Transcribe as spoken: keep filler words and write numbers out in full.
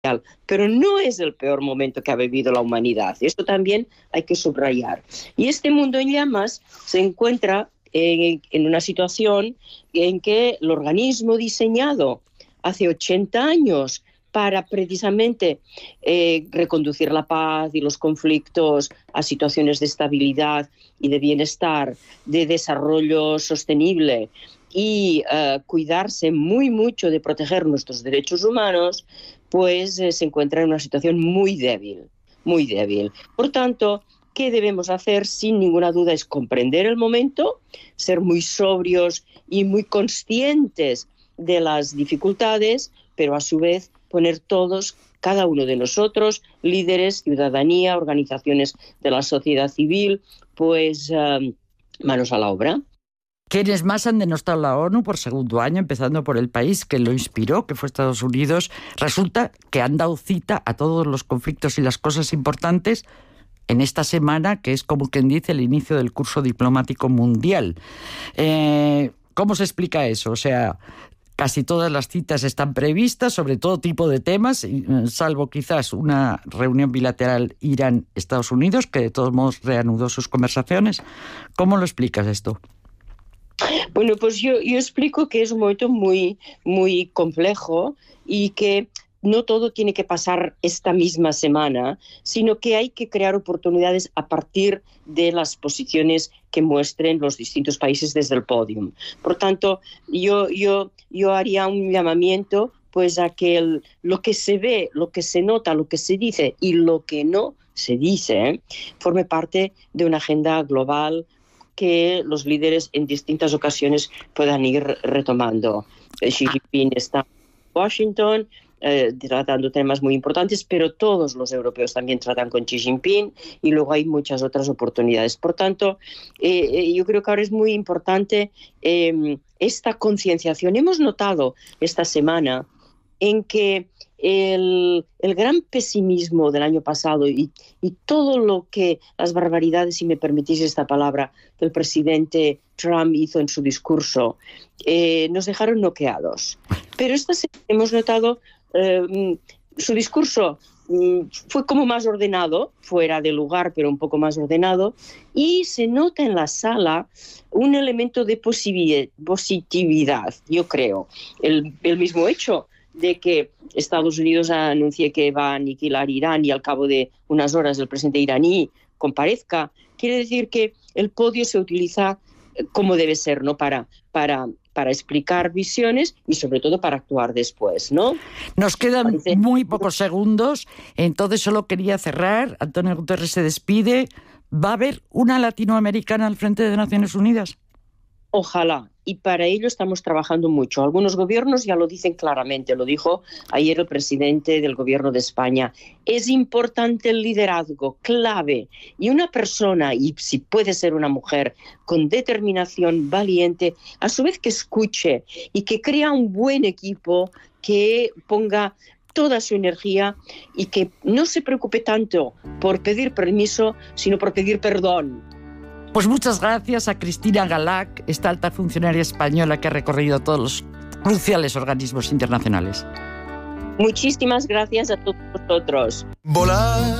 pero no es el peor momento que ha vivido la humanidad. Esto también hay que subrayar. Y este mundo en llamas se encuentra en, en una situación en que el organismo diseñado hace ochenta años para precisamente eh, reconducir la paz y los conflictos a situaciones de estabilidad y de bienestar, de desarrollo sostenible y uh, cuidarse muy mucho de proteger nuestros derechos humanos, pues eh, se encuentra en una situación muy débil, muy débil. Por tanto, ¿qué debemos hacer? Sin ninguna duda es comprender el momento, ser muy sobrios y muy conscientes de las dificultades, pero a su vez poner todos, cada uno de nosotros, líderes, ciudadanía, organizaciones de la sociedad civil, pues uh, manos a la obra. ¿Quiénes más han denostado la ONU por segundo año, empezando por el país que lo inspiró, que fue Estados Unidos? Resulta que han dado cita a todos los conflictos y las cosas importantes en esta semana, que es como quien dice el inicio del curso diplomático mundial. Eh, ¿Cómo se explica eso? O sea, casi todas las citas están previstas sobre todo tipo de temas, salvo quizás una reunión bilateral Irán-Estados Unidos, que de todos modos reanudó sus conversaciones. ¿Cómo lo explicas esto? Bueno, pues yo, yo explico que es un momento muy, muy complejo y que no todo tiene que pasar esta misma semana, sino que hay que crear oportunidades a partir de las posiciones que muestren los distintos países desde el podium. Por tanto, yo, yo, yo haría un llamamiento pues a que el, lo que se ve, lo que se nota, lo que se dice y lo que no se dice ¿eh? forme parte de una agenda global que los líderes en distintas ocasiones puedan ir retomando. Xi Jinping está en Washington eh, tratando temas muy importantes, pero todos los europeos también tratan con Xi Jinping y luego hay muchas otras oportunidades. Por tanto, eh, yo creo que ahora es muy importante eh, esta concienciación. Hemos notado esta semana en que el, el gran pesimismo del año pasado y, y todo lo que, las barbaridades, si me permitís esta palabra, que el presidente Trump hizo en su discurso, eh, nos dejaron noqueados. Pero esta semana hemos notado eh, su discurso mm, fue como más ordenado, fuera de lugar, pero un poco más ordenado, y se nota en la sala un elemento de positividad, yo creo. El, el mismo hecho de que Estados Unidos anuncie que va a aniquilar Irán y al cabo de unas horas el presidente iraní comparezca, quiere decir que el podio se utiliza como debe ser, ¿no? Para, para, para explicar visiones y sobre todo para actuar después, ¿no? Nos quedan Parece... muy pocos segundos, entonces solo quería cerrar. Antonio Guterres se despide. ¿Va a haber una latinoamericana al frente de Naciones Unidas? Ojalá, y para ello estamos trabajando mucho. Algunos gobiernos ya lo dicen claramente, lo dijo ayer el presidente del gobierno de España. Es importante el liderazgo, clave, y una persona, y si puede ser una mujer, con determinación, valiente, a su vez que escuche y que crea un buen equipo, que ponga toda su energía y que no se preocupe tanto por pedir permiso, sino por pedir perdón. Pues muchas gracias a Cristina Galac, esta alta funcionaria española que ha recorrido todos los cruciales organismos internacionales. Muchísimas gracias a todos vosotros. Volar